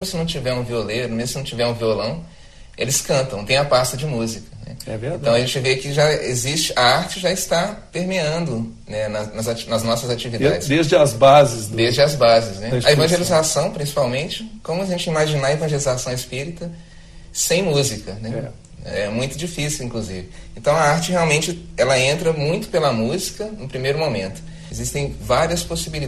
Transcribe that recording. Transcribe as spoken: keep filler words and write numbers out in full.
se não tiver um violeiro, mesmo se não tiver um violão, eles cantam, tem a pasta de música. Né? É verdade. Então a gente vê que já existe, a arte já está permeando, né, nas, nas, nas nossas atividades. Desde as bases. Do... Desde as bases. Né? A evangelização, principalmente, como a gente imaginar a evangelização espírita sem música, né? É. É muito difícil, inclusive. Então a arte realmente ela entra muito pela música no primeiro momento. Existem várias possibilidades.